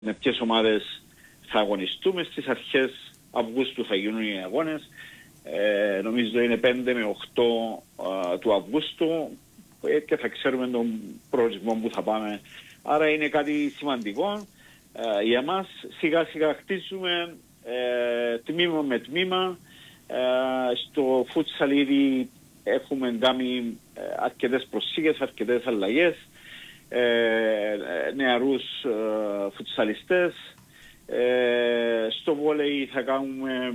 με ποιες ομάδες θα αγωνιστούμε. Στις αρχές Αυγούστου θα γίνουν οι αγώνες. Νομίζω είναι 5 με 8 του Αυγούστου και θα ξέρουμε τον προορισμό που θα πάμε. Άρα είναι κάτι σημαντικό για μας. Σιγά σιγά χτίζουμε τμήμα με τμήμα. Στο φούτσαλ ήδη έχουμε κάνει αρκετές προσήγες, αρκετές αλλαγές. Νεαρούς φουτσαλιστές. Στο βόλεϊ θα κάνουμε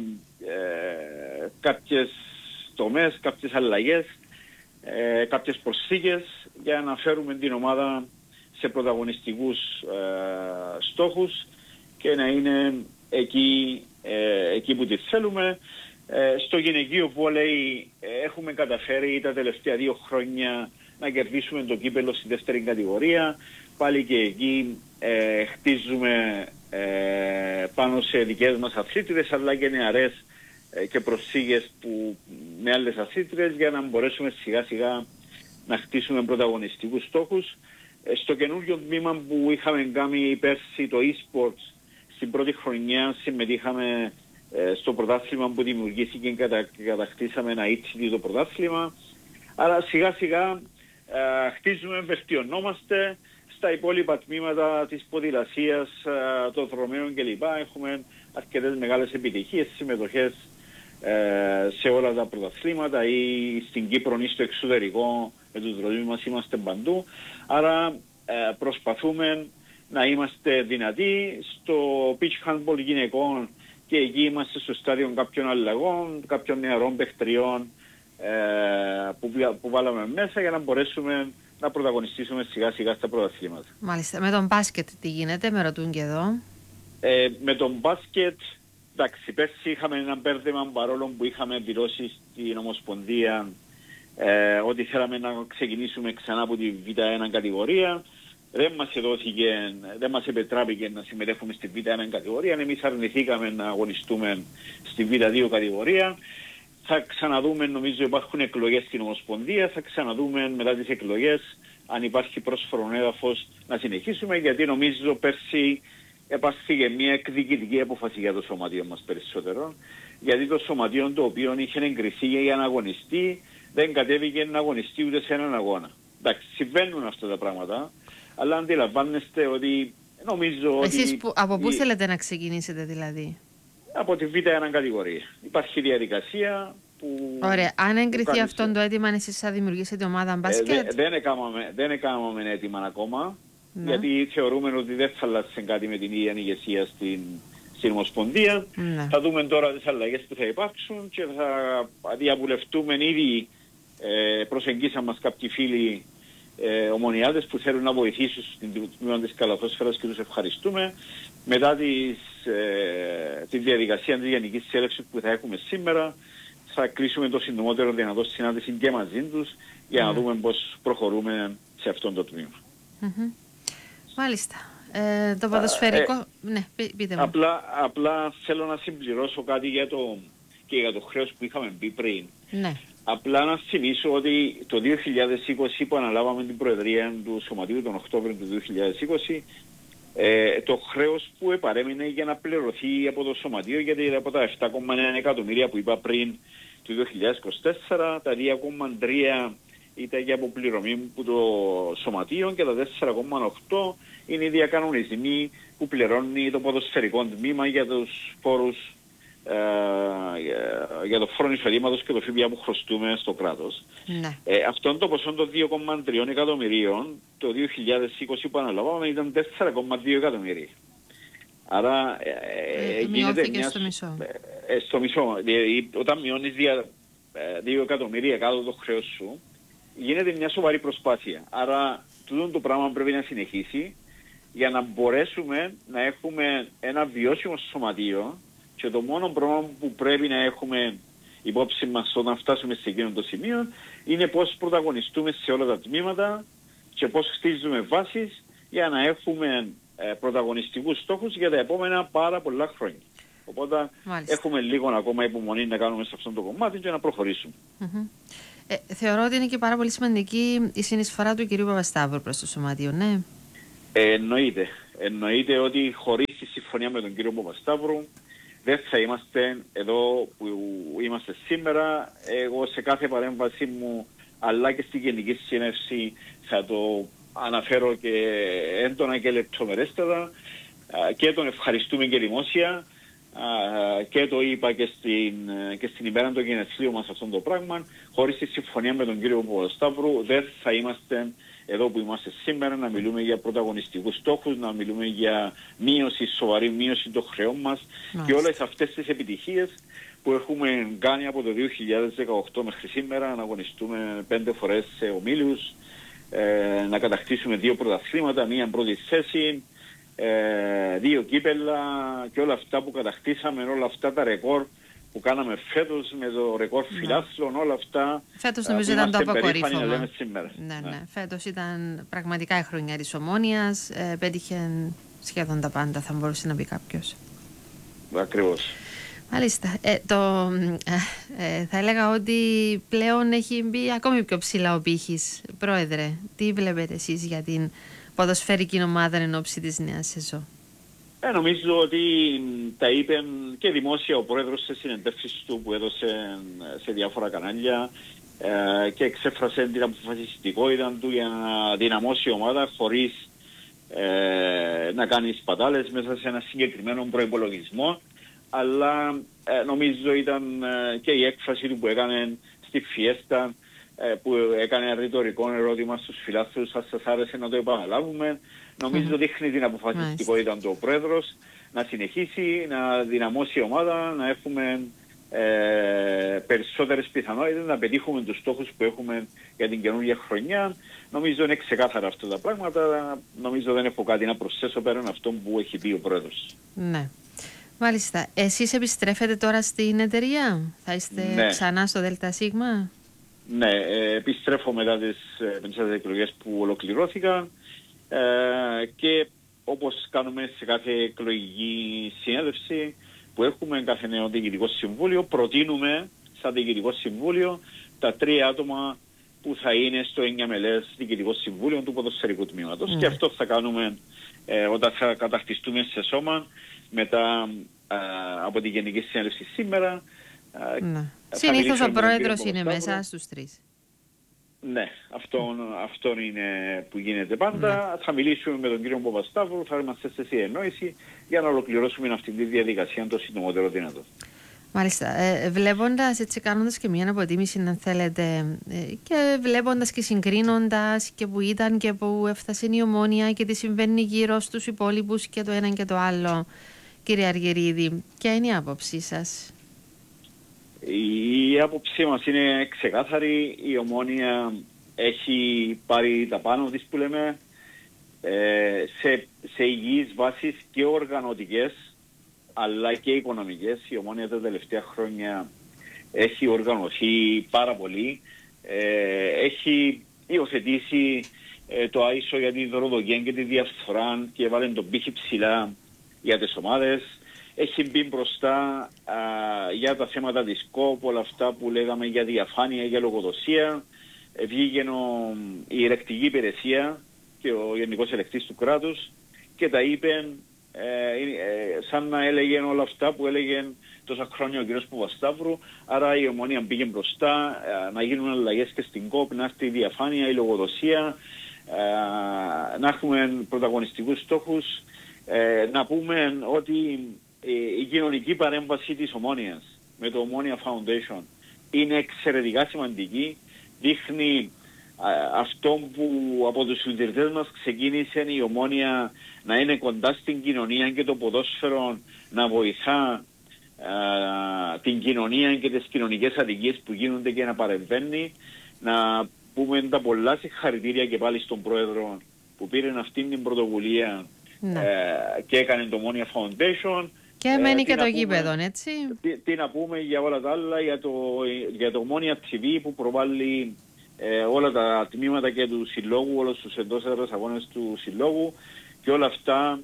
κάποιες τομές, κάποιες αλλαγές, κάποιες προσθήκες για να φέρουμε την ομάδα σε πρωταγωνιστικούς στόχους και να είναι εκεί που τη θέλουμε. Στο γυναικείο βόλεϊ έχουμε καταφέρει τα τελευταία 2 χρόνια να κερδίσουμε το κύπελλο στη δεύτερη κατηγορία. Πάλι και εκεί χτίζουμε πάνω σε δικές μας αθλήτριες αλλά και νεαρές και προσήγες με άλλες αθλήτριες για να μπορέσουμε σιγά σιγά να χτίσουμε πρωταγωνιστικούς στόχους. Στο καινούργιο τμήμα που είχαμε κάνει πέρσι το e-sports, στην πρώτη χρονιά συμμετείχαμε στο πρωτάθλημα που δημιουργήθηκε και κατακτήσαμε ένα το πρωτάθλημα. Άρα σιγά σιγά χτίζουμε, βελτιωνόμαστε. Στα υπόλοιπα τμήματα της ποδηλασίας, των δρομέων κλπ. Έχουμε αρκετές μεγάλες επιτυχίες, συμμετοχές σε όλα τα πρωταθλήματα ή στην Κύπρο ή στο εξωτερικό. Με τους δρόμους μας είμαστε παντού. Άρα προσπαθούμε να είμαστε δυνατοί. Στο beach handball γυναικών και εκεί είμαστε στο στάδιο κάποιων αλλαγών, κάποιων νεαρών παιχτριών που βάλαμε μέσα για να μπορέσουμε να πρωταγωνιστήσουμε σιγά σιγά στα πρωταθλήματα. Μάλιστα. Με τον μπάσκετ τι γίνεται, με ρωτούν και εδώ. Με τον μπάσκετ, εντάξει, πέρσι είχαμε ένα μπέρδεμα παρόλο που είχαμε δηλώσει στην Ομοσπονδία ότι θέλαμε να ξεκινήσουμε ξανά από τη Β1 κατηγορία. Δεν μας επιτράπηκε να συμμετέχουμε στη Β1 κατηγορία. Εμείς αρνηθήκαμε να αγωνιστούμε στη Β2 κατηγορία. Θα ξαναδούμε, νομίζω υπάρχουν εκλογές στην Ομοσπονδία, θα ξαναδούμε μετά τις εκλογές αν υπάρχει πρόσφορο έδαφος να συνεχίσουμε, γιατί νομίζω πέρσι επάστηκε μια εκδικητική απόφαση για το σωματείο μας περισσότερο, γιατί το σωματείο το οποίο είχε εγκριθεί για να αγωνιστεί δεν κατέβηκε να αγωνιστεί ούτε σε έναν αγώνα. Εντάξει, συμβαίνουν αυτά τα πράγματα, αλλά αντιλαμβάνεστε ότι νομίζω Εσείς από πού θέλετε να ξεκινήσετε δηλαδή? Από τη Β1 κατηγορία. Υπάρχει διαδικασία που... Ωραία. Αν εγκριθεί αυτό το αίτημα, εσείς θα δημιουργήσετε ομάδα μπάσκετ? Δεν έκαναμε έτοιμα ακόμα, γιατί θεωρούμε ότι δεν θα αλλάξει κάτι με την ίδια ηγεσία στην Ομοσπονδία. Ναι. Θα δούμε τώρα τις αλλαγές που θα υπάρξουν και θα διαβουλευτούμε ήδη. Προσεγγίσαν μας κάποιοι φίλοι ομονιάδες που θέλουν να βοηθήσουν στην τμήμα της καλαθόσφαιρας και τους ευχαριστούμε. Μετά τη διαδικασία της Γενικής Συνέλευσης που θα έχουμε σήμερα, θα κλείσουμε το συντομότερο δυνατό συνάντηση και μαζί τους για να δούμε πώς προχωρούμε σε αυτό το τμήμα. Μάλιστα. Το ποδοσφαιρικό... ναι, πείτε μου. Απλά θέλω να συμπληρώσω κάτι για το χρέος που είχαμε πει πριν. Ναι. Απλά να θυμίσω ότι το 2020 που αναλάβαμε την Προεδρία του Σωματείου τον Οκτώβριο του 2020, το χρέος που επαρέμεινε για να πληρωθεί από το Σωματείο, γιατί από τα 7,9 εκατομμύρια που είπα πριν του 2024, τα 2,3 ήταν για αποπληρωμή που το Σωματείο και τα 4,8 είναι οι διακανονισμοί που πληρώνει το ποδοσφαιρικό τμήμα για τους φόρους, για το φόρο εισοδήματος και το ΦΠΑ που χρωστούμε στο κράτος. Ναι. Αυτό το ποσό των 2,3 εκατομμυρίων το 2020 που αναλάβαμε ήταν 4,2 εκατομμύρια. Άρα μειώθηκε στο μισό. Στο μισό. Όταν μειώνεις 2 εκατομμύρια κάτω το χρέος σου, γίνεται μια σοβαρή προσπάθεια. Άρα τούτο το πράγμα πρέπει να συνεχίσει για να μπορέσουμε να έχουμε ένα βιώσιμο σωματείο. Και το μόνο πρόβλημα που πρέπει να έχουμε υπόψη μας όταν φτάσουμε σε εκείνο το σημείο είναι πώς πρωταγωνιστούμε σε όλα τα τμήματα και πώς χτίζουμε βάσεις για να έχουμε πρωταγωνιστικούς στόχους για τα επόμενα πάρα πολλά χρόνια. Οπότε έχουμε λίγο ακόμα υπομονή να κάνουμε σε αυτό το κομμάτι και να προχωρήσουμε. Θεωρώ ότι είναι και πάρα πολύ σημαντική η συνεισφορά του κυρίου Παπασταύρου προς το Σωματείο, ναι. Εννοείται. Εννοείται ότι χωρίς τη συμφωνία με τον κύριο Παπασταύρου δεν θα είμαστε εδώ που είμαστε σήμερα. Εγώ σε κάθε παρέμβαση μου, αλλά και στην Γενική Συνέλευση, θα το αναφέρω και έντονα και λεπτομερέστερα, και τον ευχαριστούμε και δημόσια, και το είπα και στην ημέρα των γενεθλίων μας αυτό το πράγμα. Χωρίς τη συμφωνία με τον κύριο Παπασταύρου δεν θα είμαστε εδώ που είμαστε σήμερα, να μιλούμε για πρωταγωνιστικούς στόχους, να μιλούμε για σοβαρή μείωση των χρεών μας και όλες αυτές τις επιτυχίες που έχουμε κάνει από το 2018 μέχρι σήμερα, να αγωνιστούμε 5 φορές σε ομίλους, να κατακτήσουμε 2 πρωταθλήματα, 1 πρώτη θέση, 2 κύπελα και όλα αυτά που κατακτήσαμε, όλα αυτά τα ρεκόρ που κάναμε φέτος με το ρεκόρ φιλάθλων, όλα αυτά. Φέτος νομίζω ήταν το αποκορύφωμα. Ναι. Φέτος ήταν πραγματικά η χρονιά της Ομόνοιας. Πέτυχε σχεδόν τα πάντα, θα μπορούσε να πει κάποιος. Ακριβώς. Μάλιστα. Θα έλεγα ότι πλέον έχει μπει ακόμη πιο ψηλά ο πύχης. Πρόεδρε, τι βλέπετε εσείς για την ποδοσφαιρική ομάδα εν ώψη της νέας σεζόν? Νομίζω ότι τα είπε και δημόσια ο πρόεδρος σε συνεντεύξεις του που έδωσε σε διάφορα κανάλια, και εξέφρασε την αποφασιστικότητα του για να δυναμώσει η ομάδα χωρίς να κάνει σπατάλες μέσα σε ένα συγκεκριμένο προϋπολογισμό. Αλλά νομίζω ήταν και η έκφραση του που έκανε στη Φιέστα, που έκανε ένα ρητορικό ερώτημα στους φιλάθλους, αν σας άρεσε να το επαναλάβουμε. Νομίζω δείχνει την αποφασιστικότητα του ο πρόεδρος να συνεχίσει, να δυναμώσει η ομάδα, να έχουμε περισσότερες πιθανότητες να πετύχουμε τους στόχους που έχουμε για την καινούργια χρονιά. Νομίζω είναι ξεκάθαρα αυτά τα πράγματα. Νομίζω δεν έχω κάτι να προσθέσω πέραν αυτό που έχει πει ο πρόεδρος. Ναι. Μάλιστα. Εσείς επιστρέφετε τώρα στην εταιρεία? Θα είστε ξανά στο ΔΣ? Ναι, επιστρέφω μετά τις εκλογές που ολοκληρώθηκαν, και όπως κάνουμε σε κάθε εκλογική συνέλευση που έχουμε, κάθε νέο διοικητικό συμβούλιο, προτείνουμε σαν διοικητικό συμβούλιο τα 3 άτομα που θα είναι στο 9 μελές διοικητικό συμβούλιο του ποδοσφαιρικού τμήματος. Και αυτό θα κάνουμε όταν θα κατακτιστούμε σε σώμα μετά από τη Γενική Συνέλευση σήμερα. Συνήθως ο πρόεδρος είναι μέσα στους 3. Ναι, αυτό είναι που γίνεται πάντα. Θα μιλήσουμε με τον κύριο Παπασταύρου, θα είμαστε σε συνεννόηση για να ολοκληρώσουμε αυτή τη διαδικασία το συντομότερο δυνατό. Μάλιστα. Βλέποντας, έτσι κάνοντας και μια αποτίμηση, αν θέλετε, και βλέποντας και συγκρίνοντας και που ήταν και που έφτασε η Ομόνοια και τι συμβαίνει γύρω στους υπόλοιπους και το ένα και το άλλο, κύριε Αργυρίδη, ποια είναι η άποψή σας? Η άποψή μας είναι ξεκάθαρη. Η Ομόνοια έχει πάρει τα πάνω της που λέμε, σε υγιείς βάσεις και οργανωτικές αλλά και οικονομικές. Η Ομόνοια τα τελευταία χρόνια έχει οργανωθεί πάρα πολύ. Έχει υιοθετήσει το ISO για τη δωροδοκία και τη διαφθορά και έβαλε τον πύχη ψηλά για τις ομάδες. Έχει μπει μπροστά για τα θέματα της ΚΟΠ, όλα αυτά που λέγαμε για διαφάνεια, για λογοδοσία. Βγήκε η ελεκτική υπηρεσία και ο Γενικός Ελεκτής του κράτους και τα είπε σαν να έλεγε όλα αυτά που έλεγε τόσα χρόνια ο κ. Παπασταύρου. Άρα η Ομόνοια πήγε μπροστά, να γίνουν αλλαγές και στην ΚΟΠ, να έρθει η διαφάνεια, η λογοδοσία, να έχουμε πρωταγωνιστικούς στόχους. Να πούμε ότι η κοινωνική παρέμβαση της Ομόνοιας με το Ομόνοια Foundation είναι εξαιρετικά σημαντική. Δείχνει αυτό που από τους συντηρητές μας ξεκίνησε η Ομόνοια να είναι κοντά στην κοινωνία και το ποδόσφαιρο να βοηθά την κοινωνία και τις κοινωνικές αδικίες που γίνονται και να παρεμβαίνει. Να πούμε τα πολλά συγχαρητήρια και πάλι στον πρόεδρο που πήρε αυτήν την πρωτοβουλία και έκανε το Ομόνοια Foundation. Και μένει και το γήπεδο, έτσι. Τι να πούμε για όλα τα άλλα, για το Ομόνοια TV που προβάλλει όλα τα τμήματα και του συλλόγου, όλους τους εντός έδρας αγώνες του συλλόγου και όλα αυτά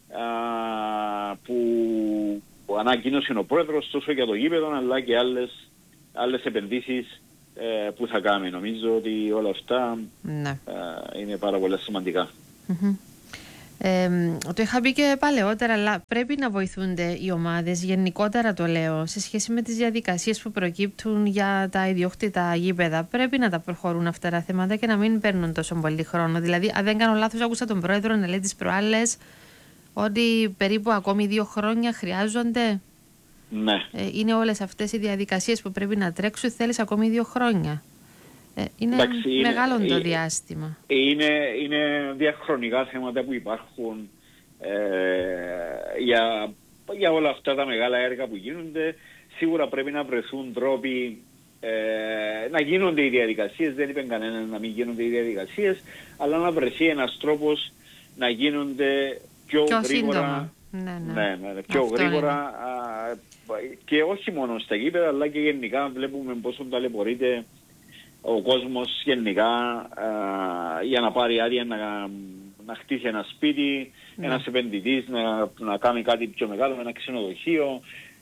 που ανακοίνωσε ο πρόεδρος τόσο για το γήπεδο αλλά και άλλες επενδύσεις που θα κάνει. Νομίζω ότι όλα αυτά είναι πάρα πολύ σημαντικά. Το είχα πει και παλαιότερα, αλλά πρέπει να βοηθούνται οι ομάδες, γενικότερα το λέω, σε σχέση με τις διαδικασίες που προκύπτουν για τα ιδιόκτητα γήπεδα. Πρέπει να τα προχωρούν αυτά τα θέματα και να μην παίρνουν τόσο πολύ χρόνο. Δηλαδή, αν δεν κάνω λάθος, άκουσα τον πρόεδρο να λέει τις προάλλες ότι περίπου ακόμη 2 χρόνια χρειάζονται. Ναι. Είναι όλες αυτές οι διαδικασίες που πρέπει να τρέξουν, θέλεις ακόμη 2 χρόνια. Είναι μεγάλο το διάστημα. Είναι διαχρονικά θέματα που υπάρχουν για όλα αυτά τα μεγάλα έργα που γίνονται. Σίγουρα πρέπει να βρεθούν τρόποι να γίνονται οι διαδικασίες. Δεν είπε κανένα να μην γίνονται οι διαδικασίες, αλλά να βρεθεί ένας τρόπος να γίνονται πιο γρήγορα. Ναι, πιο γρήγορα και όχι μόνο στα γήπεδα, αλλά και γενικά βλέπουμε πόσο ταλαιπωρείται ο κόσμος γενικά για να πάρει άδεια να χτίσει ένα σπίτι, ένας επενδυτής να κάνει κάτι πιο μεγάλο, ένα ξενοδοχείο,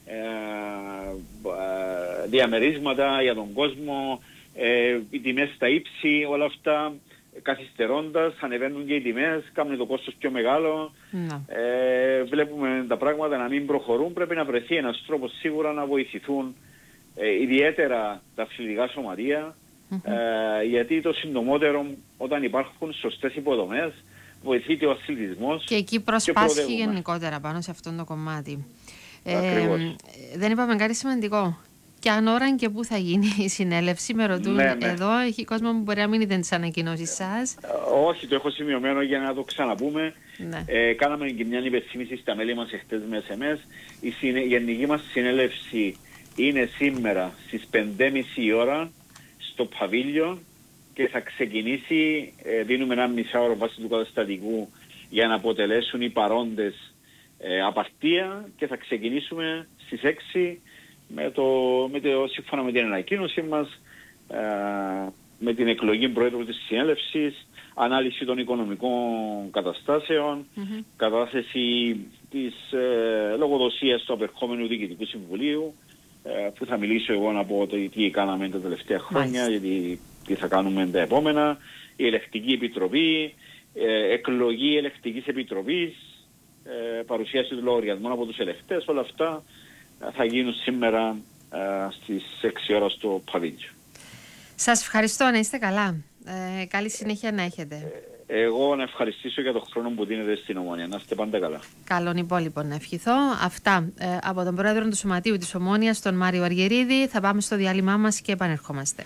διαμερίσματα για τον κόσμο, οι τιμές στα ύψη, όλα αυτά καθυστερώντας, ανεβαίνουν και οι τιμές, κάνουν το κόστος πιο μεγάλο. Βλέπουμε τα πράγματα να μην προχωρούν. Πρέπει να βρεθεί ένας τρόπος σίγουρα να βοηθηθούν ιδιαίτερα τα αθλητικά σωματεία, γιατί το συντομότερο, όταν υπάρχουν σωστές υποδομές, βοηθείται ο αθλητισμός. Και εκεί προσπάσχει γενικότερα πάνω σε αυτό το κομμάτι. Δεν είπαμε κάτι σημαντικό. Και αν ώρα και πού θα γίνει η συνέλευση, με ρωτούν εδώ. Έχει κόσμο που μπορεί να μην είδε τις ανακοινώσεις σας. Όχι, το έχω σημειωμένο για να το ξαναπούμε. Κάναμε και μια υπενθύμηση στα μέλη μας εχθές με SMS. Η γενική μας συνέλευση είναι σήμερα στις 5:30 η ώρα στο Παβίλιο και θα ξεκινήσει, δίνουμε ένα μισάωρο βάση του καταστατικού για να αποτελέσουν οι παρόντες απαρτία και θα ξεκινήσουμε στις 6 σύμφωνα με την ανακοίνωση μας, με την εκλογή προέδρου της συνέλευσης, ανάλυση των οικονομικών καταστάσεων, κατάθεση της λογοδοσίας του απερχόμενου Διοικητικού Συμβουλίου, που θα μιλήσω εγώ να πω τι κάναμε τα τελευταία χρόνια, γιατί τι θα κάνουμε τα επόμενα, η Ελεκτική Επιτροπή, εκλογή Ελεκτικής Επιτροπής, παρουσίαση του λογαριασμών από τους ελεκτές, όλα αυτά θα γίνουν σήμερα στις 6 ώρα στο Παβίλιο. Σας ευχαριστώ, να είστε καλά. Καλή συνέχεια να έχετε. Εγώ να ευχαριστήσω για τον χρόνο που δίνετε στην Ομόνοια. Να είστε πάντα καλά. Καλόν υπόλοιπο να ευχηθώ. Αυτά από τον πρόεδρο του Σωματείου της Ομόνοιας, τον Μάριο Αργυρίδη. Θα πάμε στο διάλειμμά μας και επανερχόμαστε.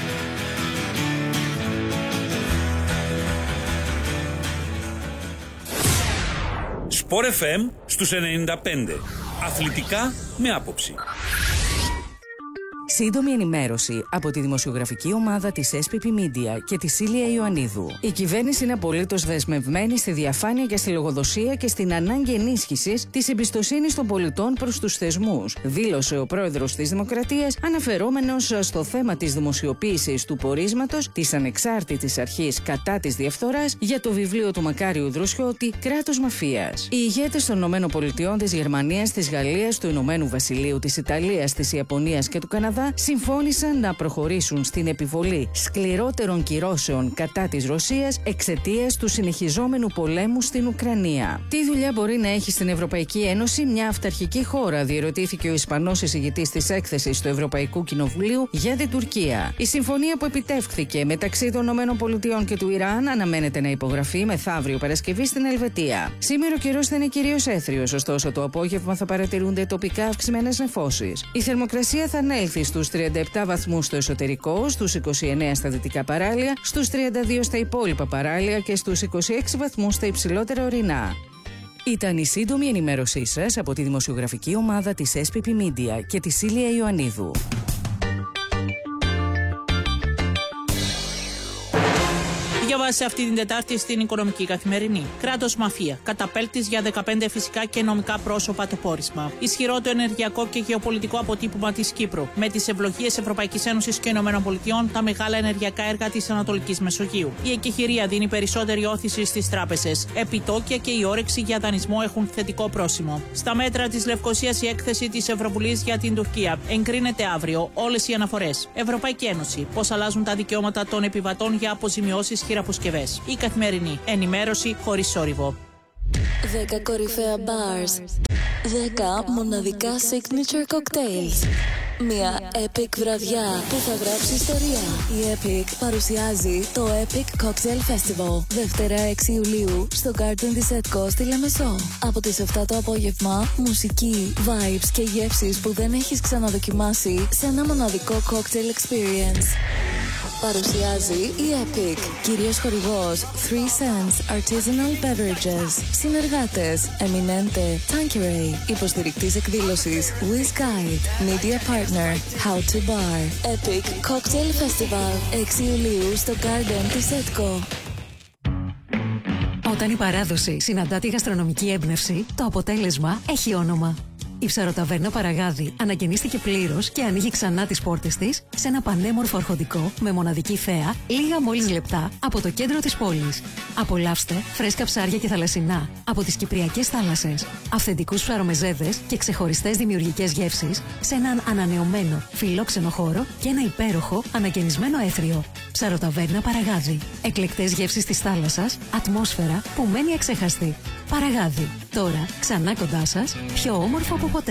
Sport FM στους 95. Αθλητικά με άποψη. Σύντομη ενημέρωση από τη δημοσιογραφική ομάδα της SPP Media και τη Σίλια Ιωαννίδου. Η κυβέρνηση είναι απολύτως δεσμευμένη στη διαφάνεια και στη λογοδοσία και στην ανάγκη ενίσχυσης της εμπιστοσύνης των πολιτών προς τους θεσμούς, δήλωσε ο πρόεδρος της Δημοκρατίας, αναφερόμενος στο θέμα της δημοσιοποίησης του πορίσματος της ανεξάρτητης αρχής κατά της διαφθοράς για το βιβλίο του Μακάριου Δροσιώτη «Κράτος Μαφίας». Οι ηγέτες των ΗΠΑ, της Γερμανίας, της Γαλλίας, του Ηνωμένου Βασιλείου, της Ιταλίας, της Ιαπωνίας και του Καναδά συμφώνησαν να προχωρήσουν στην επιβολή σκληρότερων κυρώσεων κατά της Ρωσίας εξαιτίας του συνεχιζόμενου πολέμου στην Ουκρανία. Τι δουλειά μπορεί να έχει στην Ευρωπαϊκή Ένωση μια αυταρχική χώρα, διερωτήθηκε ο Ισπανός εισηγητής της έκθεσης του Ευρωπαϊκού Κοινοβουλίου για την Τουρκία. Η συμφωνία που επιτεύχθηκε μεταξύ των ΗΠΑ και του Ιράν αναμένεται να υπογραφεί μεθαύριο Παρασκευή στην Ελβετία. Σήμερα ο καιρός θα είναι κυρίως έθριος, ωστόσο το απόγευμα θα παρατηρούνται τοπικά αυξημένες νεφώσεις. Η θερμοκρασία θα ανέλθει στους 37 βαθμούς στο εσωτερικό, στους 29 στα δυτικά παράλια, στους 32 στα υπόλοιπα παράλια και στους 26 βαθμούς στα υψηλότερα ορεινά. Ήταν η σύντομη ενημέρωσή σας από τη δημοσιογραφική ομάδα της SPP Media και τη Σίλια Ιωαννίδου. Διαβάσε αυτή την Τετάρτη στην Οικονομική Καθημερινή. Κράτος μαφία. Καταπέλτης για 15 φυσικά και νομικά πρόσωπα το πόρισμα. Ισχυρό το ενεργειακό και γεωπολιτικό αποτύπωμα της Κύπρου. Με τις ευλογίες Ευρωπαϊκής Ένωσης και ΗΠΑ, τα μεγάλα ενεργειακά έργα της Ανατολικής Μεσογείου. Η εκεχηρία δίνει περισσότερη όθηση στις τράπεζες. Επιτόκια και η όρεξη για δανεισμό έχουν θετικό πρόσημο. Στα μέτρα της Λευκωσίας, η έκθεση της Ευρωβουλής για την Τουρκία. Εγκρίνεται αύριο όλες οι αναφορές. Ευρωπαϊκή Ένωση. Πώς αλλάζουν τα δικαιώματα των επιβατών για αποζημιώσεις χειραποσκευές. Η Καθημερινή. Ενημέρωση χωρίς σόρυβο. 10 κορυφαία bars. 10 μοναδικά signature cocktails. Μια epic βραδιά που θα γράψει ιστορία. Η Epic παρουσιάζει το Epic Cocktail Festival. Δευτέρα 6 Ιουλίου στο Garden της Ετκο στη Λεμεσό. Από τις 7 το απόγευμα, μουσική, vibes και γεύσεις που δεν έχεις ξαναδοκιμάσει σε ένα μοναδικό cocktail experience. Παρουσιάζει η Epic. Κύριος χορηγός 3 Cents Artisanal Beverages. Συνεργάτες Eminente, Tanqueray. Υποστηρικτής εκδήλωσης Whiz Guide. Media Partner How to Bar. Epic Cocktail Festival 6 Ιουλίου στο Garden της Ετκο. Όταν η παράδοση συναντά τη γαστρονομική έμπνευση, το αποτέλεσμα έχει όνομα. Η ψαροταβέρνα Παραγάδι ανακαινίστηκε πλήρως και ανοίγει ξανά τις πόρτες της σε ένα πανέμορφο αρχοντικό με μοναδική θέα λίγα μόλις λεπτά από το κέντρο της πόλης. Απολαύστε φρέσκα ψάρια και θαλασσινά από τις κυπριακές θάλασσες, αυθεντικούς ψαρομεζέδες και ξεχωριστές δημιουργικές γεύσεις σε έναν ανανεωμένο φιλόξενο χώρο και ένα υπέροχο ανακαινισμένο έθριο. Ψαροταβέρνα Παραγάδι. Εκλεκτές γεύσεις της θάλασσας, ατμόσφαιρα που μένει αξέχαστη. Παραγάδι. Τώρα ξανά κοντά σας, πιο όμορφο από ποτέ.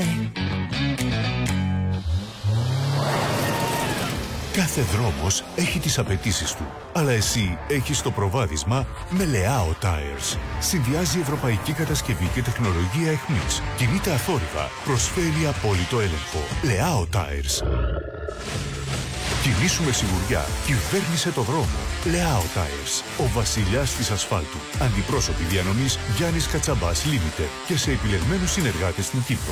Κάθε δρόμος έχει τις απαιτήσεις του. Αλλά εσύ έχεις το προβάδισμα με Leao Tires. Συνδυάζει ευρωπαϊκή κατασκευή και τεχνολογία εχμής. Κινείται αθόρυβα. Προσφέρει απόλυτο έλεγχο. Leao Tires. Κινήσου με σιγουριά. Κυβέρνησε το δρόμο. Leao Tires. Ο βασιλιάς της ασφάλτου. Αντιπρόσωποι διανομής Γιάννης Κατσαμπάς Limited και σε επιλεγμένους συνεργάτες στην Κύπρο.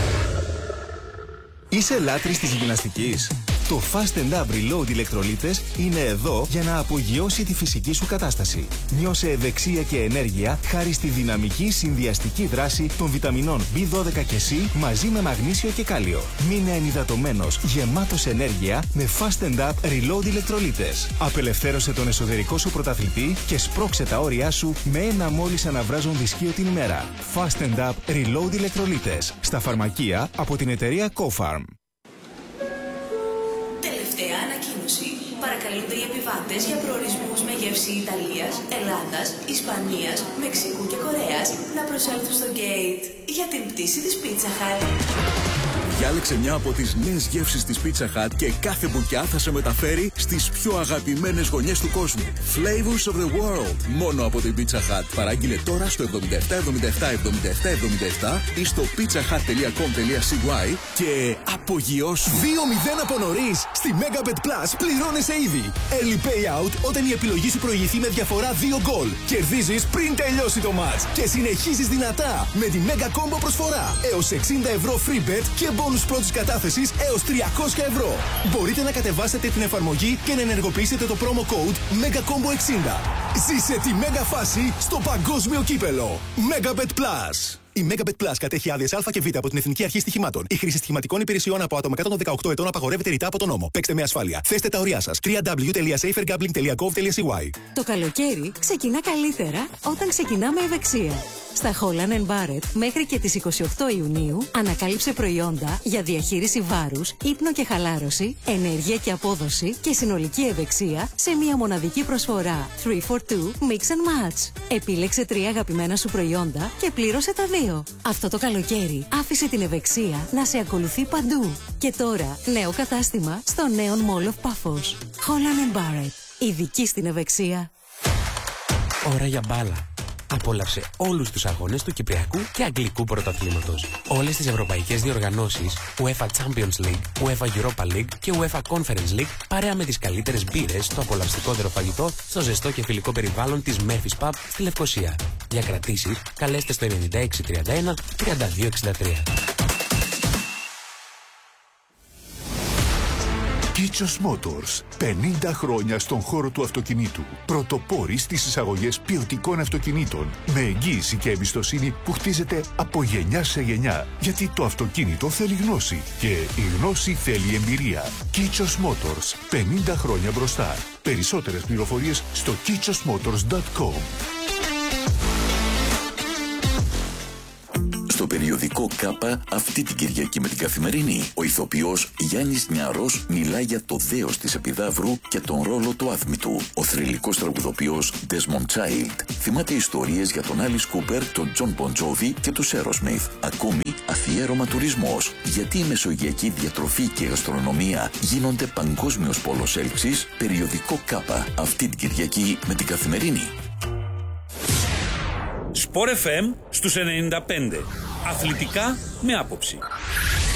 Είσαι λάτρης της γυμναστικής? Το Fast & Up Reload ηλεκτρολίτες είναι εδώ για να απογειώσει τη φυσική σου κατάσταση. Νιώσε ευεξία και ενέργεια χάρη στη δυναμική συνδυαστική δράση των βιταμινών B12 και C μαζί με μαγνήσιο και κάλιο. Μείνε ενυδατωμένος, γεμάτος ενέργεια με Fast & Up Reload ηλεκτρολίτες. Απελευθέρωσε τον εσωτερικό σου πρωταθλητή και σπρώξε τα όρια σου με ένα μόλις αναβράζον δισκείο την ημέρα. Fast & Up Reload ηλεκτρολίτες. Στα φαρμακεία από την εταιρεία CoFarm. Τελευταία ανακοίνωση. Παρακαλούνται οι επιβάτες για προορισμούς με γεύση Ιταλίας, Ελλάδας, Ισπανίας, Μεξικού και Κορέας να προσέλθουν στο gate για την πτήση της Pizza Hut. Διάλεξε μια από τις νέες γεύσεις της Pizza Hut και κάθε μπουκιά θα σε μεταφέρει στις πιο αγαπημένες γωνιές του κόσμου. Flavors of the world. Μόνο από την Pizza Hut. Παράγγειλε τώρα στο 77777777 ή στο pizzahut.com.cy και απογειώσου. 2-0 από νωρίς. Στη Megabet Plus πληρώνεσαι ήδη. Early payout όταν η επιλογή σου προηγηθεί με διαφορά 2 γκολ. Κερδίζεις πριν τελειώσει το match. Και συνεχίζεις δυνατά με τη Mega Combo προσφορά. Έως 60 ευρώ free bet και bonus πρώτης κατάθεσης έως 300 ευρώ. Μπορείτε να κατεβάσετε την εφαρμογή και να ενεργοποιήσετε το promo code MEGACOMBO60. Ζήσε τη μέγα φάση στο παγκόσμιο κύπελο. Megabet Plus. Η Megabet Plus κατέχει άδειες Α και Β από την Εθνική Αρχή Στοιχημάτων. Η χρήση στοιχηματικών υπηρεσιών από άτομα κάτω των 18 ετών απαγορεύεται ρητά από τον νόμο. Παίξτε με ασφάλεια. Θέστε τα ωριά σας. www.safergambling.gov.cy. Το καλοκαίρι ξεκινά καλύτερα όταν ξεκινάμε ευεξία. Στα Holland & Barrett μέχρι και τις 28 Ιουνίου ανακάλυψε προϊόντα για διαχείριση βάρους, ύπνο και χαλάρωση, ενέργεια και απόδοση και συνολική ευεξία σε μια μοναδική προσφορά 3for2 Mix and Match. Επίλεξε 3 αγαπημένα σου προϊόντα και πλήρωσε τα 2. Αυτό το καλοκαίρι άφησε την ευεξία να σε ακολουθεί παντού. Και τώρα νέο κατάστημα στο νέο Mall of Paphos. Holland & Barrett. Ειδική στην ευεξία. Ώρα για μπάλα. Απόλαυσε όλους τους αγώνες του Κυπριακού και Αγγλικού πρωταθλήματος. Όλες τις ευρωπαϊκές διοργανώσεις, UEFA Champions League, UEFA Europa League και UEFA Conference League, παρέα με τις καλύτερες μπύρες, το απολαυστικότερο φαγητό, στο ζεστό και φιλικό περιβάλλον της Murphy's Pub στη Λευκοσία. Για κρατήσεις, καλέστε στο 9631 3263. Kichos Motors. 50 χρόνια στον χώρο του αυτοκινήτου. Πρωτοπόροι στις εισαγωγές ποιοτικών αυτοκινήτων. Με εγγύηση και εμπιστοσύνη που χτίζεται από γενιά σε γενιά. Γιατί το αυτοκίνητο θέλει γνώση. Και η γνώση θέλει εμπειρία. Kichos Motors. 50 χρόνια μπροστά. Περισσότερες πληροφορίες στο kichosmotors.com. στο περιοδικό ΚΑΠΑ αυτή την Κυριακή με την Καθημερινή. Ο ηθοποιός Γιάννης Νιαρός μιλάει για το δέος της Επιδαύρου και τον ρόλο του άθμητου. Ο θρυλικός τραγουδοποιός Desmond Child θυμάται ιστορίες για τον Alice Cooper, τον John Bon Jovi και τους Aerosmith. Ακόμη αφιέρωμα τουρισμός. Γιατί η μεσογειακή διατροφή και γαστρονομία γίνονται παγκόσμιος πόλος έλξης. Περιοδικό ΚΑΠΑ αυτή την Κυριακή με την Καθημερινή. Sport FM στους 95. Αθλητικά με άποψη.